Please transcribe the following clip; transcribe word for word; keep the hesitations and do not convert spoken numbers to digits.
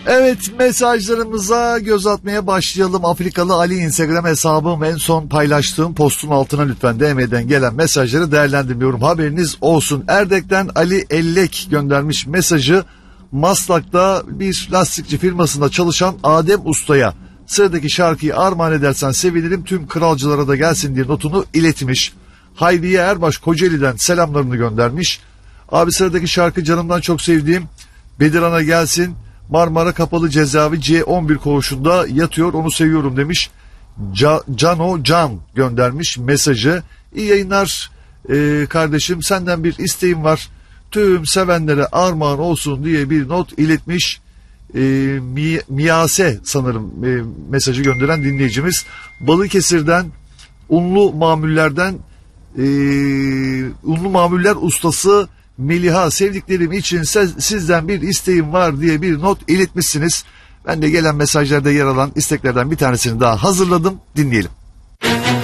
Evet, mesajlarımıza göz atmaya başlayalım. Afrikalı Ali Instagram hesabım, en son paylaştığım postun altına lütfen D M'den gelen mesajları değerlendirmiyorum, haberiniz olsun. Erdek'ten Ali Ellek göndermiş mesajı. Maslak'ta bir lastikçi firmasında çalışan Adem Usta'ya sıradaki şarkıyı armağan edersen sevinirim, tüm kralcılara da gelsin diye notunu iletmiş. Hayriye Erbaş Kocaeli'den selamlarını göndermiş. Abi sıradaki şarkı canımdan çok sevdiğim Bedirhan'a gelsin. Marmara Kapalı Cezaevi C on bir koğuşunda yatıyor, onu seviyorum demiş. Ca- Cano Can göndermiş mesajı. İyi yayınlar ee, kardeşim, senden bir isteğim var. Tüm sevenlere armağan olsun diye bir not iletmiş. E, Mi- Miyase sanırım e, mesajı gönderen dinleyicimiz. Balıkesir'den unlu mamullerden e, unlu mamuller ustası Meliha, sevdiklerim için se- sizden bir isteğim var diye bir not iletmişsiniz. Ben de gelen mesajlarda yer alan isteklerden bir tanesini daha hazırladım. Dinleyelim.